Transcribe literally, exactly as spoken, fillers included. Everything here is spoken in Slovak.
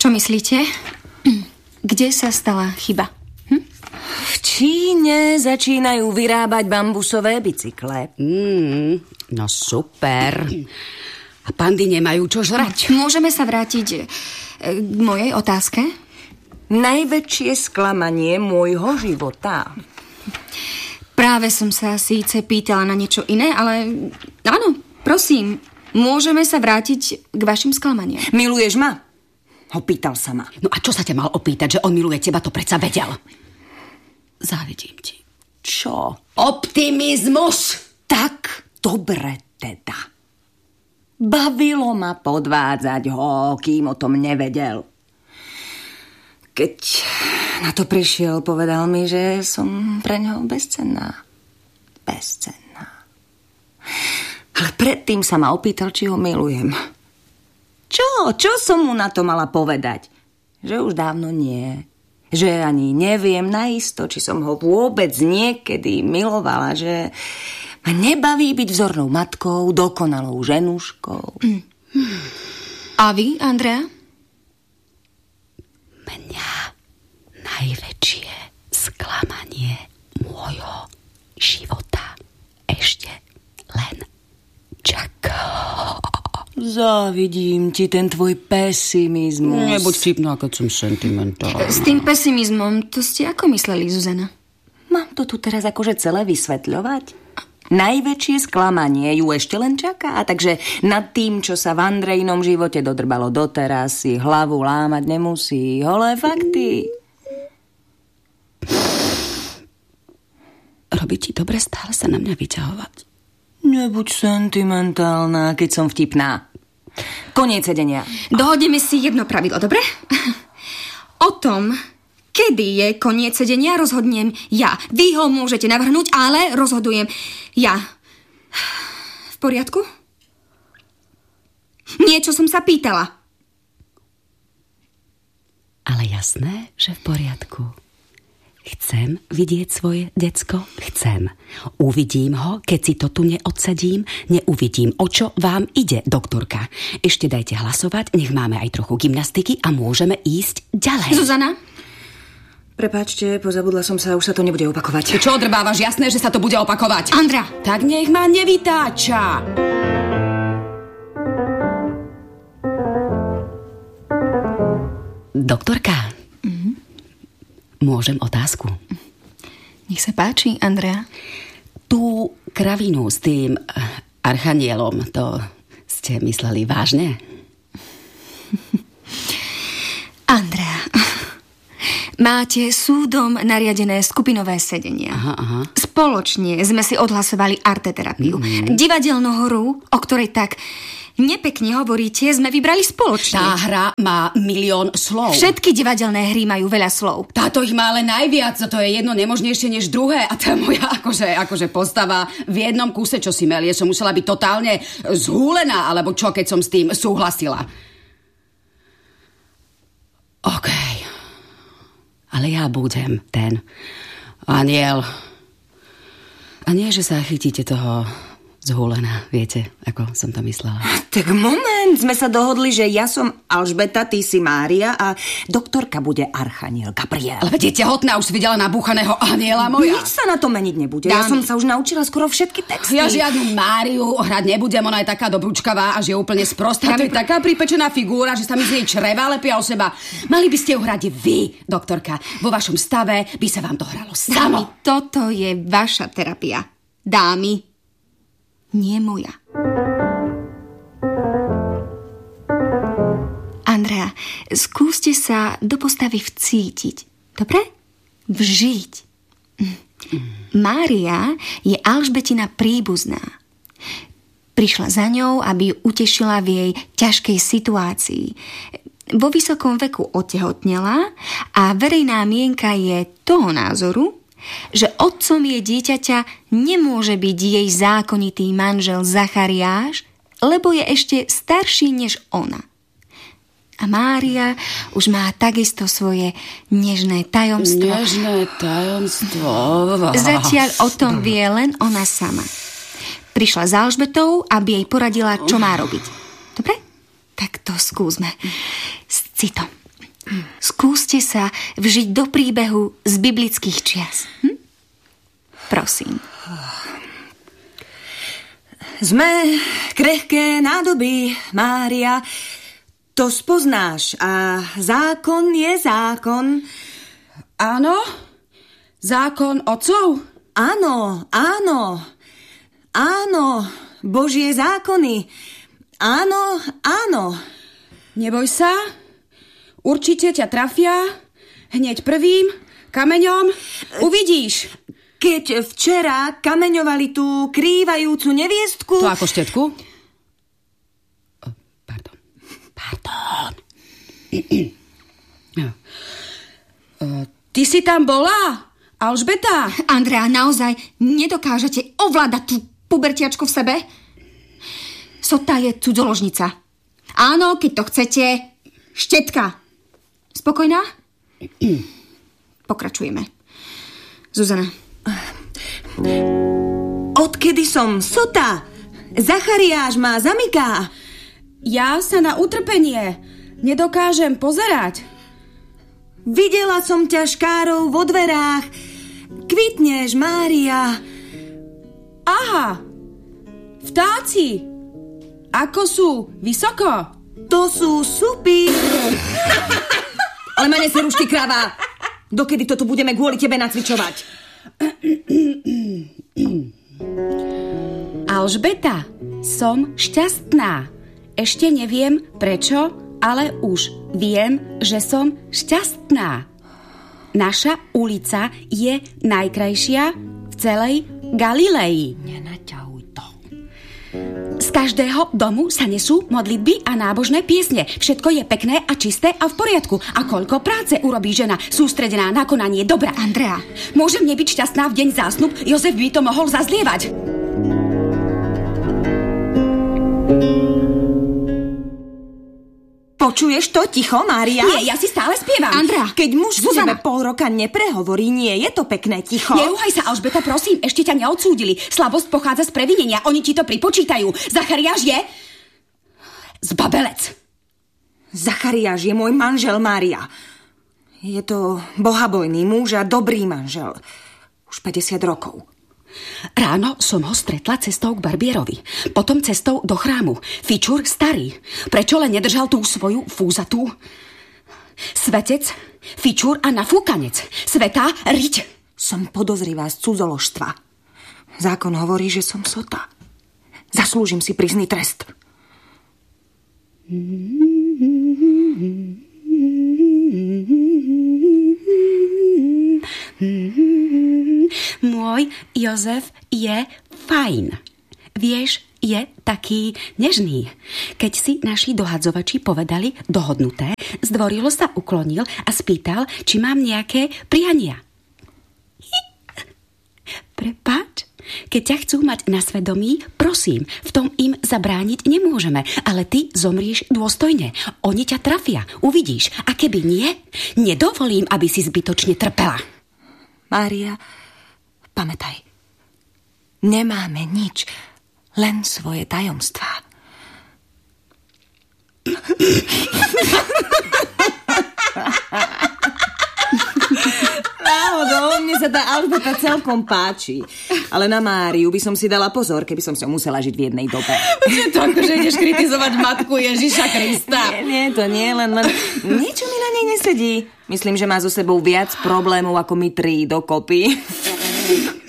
Čo myslíte? Kde sa stala chyba? Hm? V Číne začínajú vyrábať bambusové bicykle. Mm, no super. A pandy nemajú čo žrať. Môžeme sa vrátiť k mojej otázke? Najväčšie sklamanie môjho života. Práve som sa síce pýtala na niečo iné, ale áno, prosím, môžeme sa vrátiť k vašim sklamaniam. Miluješ ma? Opýtal sa ma. No a čo sa ťa mal opýtať, že on miluje teba, to predsa vedel. Závidím ti. Čo? Optimizmus! Tak dobre teda. Bavilo ma podvádzať ho, kým o tom nevedel. Keď na to prišiel, povedal mi, že som pre ňo bezcenná. Bezcenná. Ale predtým sa ma opýtal, či ho milujem. Čo? Čo som mu na to mala povedať? Že už dávno nie. Že ani neviem naisto, či som ho vôbec niekedy milovala. Že ma nebaví byť vzornou matkou, dokonalou ženuškou. Mm. A vy, Andrea? Mňa najväčšie sklamanie môjho života ešte len čaká. Závidím ti ten tvoj pesimizmus. Nebuď vtipná, keď som sentimentálna. S tým pesimizmom, to ste ako mysleli, Zuzana? Mám to tu teraz akože celé vysvetľovať? Najväčšie sklamanie ju ešte len čaká, takže nad tým, čo sa v Andrejinom živote dodrbalo doteraz, si hlavu lámať nemusí. Holé fakty. Robí ti dobre stále sa na mňa vyťahovať. Nebuď sentimentálna, keď som vtipná. Koniec sedenia. Dohodneme si jedno pravidlo, dobre? O tom, kedy je koniec sedenia, rozhodnem ja. Vy ho môžete navrhnúť, ale rozhodujem ja. V poriadku? Niečo som sa pýtala. Ale jasné, že v poriadku. Chcem vidieť svoje decko? Chcem. Uvidím ho, keď si to tu neodsadím. Neuvidím, o čo vám ide, doktorka. Ešte dajte hlasovať, nech máme aj trochu gymnastiky a môžeme ísť ďalej. Zuzana? Prepáčte, pozabudla som sa, už sa to nebude opakovať. Čo odrbávaš? Jasné, že sa to bude opakovať. Andra! Tak nech ma nevytáča. Doktorka, mm-hmm. Môžem otázku? Nech sa páči, Andrea. Tú kravinu s tým archanielom, to ste mysleli vážne? Andrea, máte súdom nariadené skupinové sedenia. Aha, aha. Spoločne sme si odhlasovali arteterapiu. Mm-hmm. Divadelnú hru, o ktorej tak nepekne hovoríte, sme vybrali spoločne. Tá hra má milión slov. Všetky divadelné hry majú veľa slov. Táto ich má ale najviac, to je jedno nemožnejšie než druhé. A tá moja akože, akože postava v jednom kúse, čo si melie, som musela byť totálne zhúlená, alebo čo, keď som s tým súhlasila. OK. Ale ja budem ten aniel. A nie, že sa chytíte toho zhúlená, viete, ako som to myslela. Tak moment, sme sa dohodli, že ja som Alžbeta, ty si Mária a doktorka bude archaniel Gabriel. Ale veď je tehotná, už si videla nabúchaného aniela moja. Nič sa na to meniť nebude. Dámy. Ja som sa už naučila skoro všetky texty. Ja žiadnu Máriu hrať nebudem, ona je taká dobrúčkavá a že je úplne sprostá. To je taká pripečená figúra, že sa mi z nej čreva lepia o seba. Mali by ste ju hrať vy, doktorka. Vo vašom stave by sa vám to hralo samo. Dámy, toto je vaša terapia. Dámy, nie moja. Andrea, skúste sa do postavy vcítiť. Dobre? Vžiť. Mária je Alžbetina príbuzná. Prišla za ňou, aby ju utešila v jej ťažkej situácii. Vo vysokom veku otehotnela a verejná mienka je toho názoru, že otcom jej dieťaťa nemôže byť jej zákonitý manžel Zachariáš, lebo je ešte starší než ona. A Mária už má takisto svoje nežné tajomstvo. Nežné tajomstvo. Zatiaľ o tom vie len ona sama. Prišla za Alžbetou, aby jej poradila, čo má robiť. Dobre? Tak to skúsme. S citom. Skúste sa vžiť do príbehu z biblických čias. Hm? Prosím. Sme krehké nádoby, Mária. To spoznáš a zákon je zákon. Áno? Zákon otcov? Áno, áno. Áno, Božie zákony. Áno, áno. Neboj sa. Určite ťa trafia. Hneď prvým kameňom. Uvidíš. Keď včera kameňovali tú krývajúcu neviestku... To ako štetku? Pardon. Pardon. Ty si tam bola, Alžbeta? Andrea, naozaj nedokážete ovládať tú pubertiačku v sebe? Sota je cudzoložnica. Áno, keď to chcete, štetka. Spokojná? Pokračujeme. Zuzana. Odkedy som sota, Zachariáš ma zamyká. Ja sa na utrpenie nedokážem pozerať. Videla som ťa škárou vo dverách. Kvitneš, Mária. Aha, vtáci. Ako sú? Vysoko? To sú supy. Ale ma neseruš, ty krava. Dokedy to tu budeme kvôli tebe nacvičovať? Alžbeta, som šťastná. Ešte neviem prečo, ale už viem, že som šťastná. Naša ulica je najkrajšia v celej Galilei. Nenaťahuj to. Z každého domu sa nesú modlitby a nábožné piesne. Všetko je pekné a čisté a v poriadku. A koľko práce urobí žena sústredená na konanie dobra. Andrea. Môžem nebyť šťastná v deň zásnub? Jozef by to mohol zazlievať. Počuješ to ticho, Mária? Nie, ja si stále spievam. Andrea. Keď muž k Zuzana. tebe pol roka neprehovorí, nie je to pekné ticho. Nerúhaj sa, Alžbeta, prosím, ešte ťa neodsúdili. Slabosť pochádza z previnenia, oni ti to pripočítajú. Zachariáš je... zbabelec. Zachariáš je môj manžel, Mária. Je to bohabojný muž a dobrý manžel. Už päťdesiat rokov. Ráno som ho stretla cestou k barbierovi. Potom cestou do chrámu. Fičur starý. Prečo len nedržal tú svoju fúzatú? Svetec, fičur a nafúkanec. Svetá riť. Som podozrivá z cudzoložstva. Zákon hovorí, že som sota. Zaslúžim si prísny trest. Môj Jozef je fajn. Vieš, je taký nežný. Keď si naši dohadzovači povedali dohodnuté, zdvorilo sa uklonil a spýtal, či mám nejaké priania. Prepáč, keď ťa chcú mať na svedomí, prosím, v tom im zabrániť nemôžeme, ale ty zomrieš dôstojne. Oni ťa trafia, uvidíš. A keby nie, nedovolím, aby si zbytočne trpela. Mária, pamätaj, nemáme nič, len svoje tajomstvá. Náhodou, mne sa tá Alžbeta celkom páči. Ale na Máriu by som si dala pozor, keby som s ňou musela žiť v jednej dobe. Je to ako, že ideš kritizovať matku Ježiša Krista. Nie, nie, to nie, len, len niečo mi na nej nesedí. Myslím, že má so sebou viac problémov ako my tri dokopy.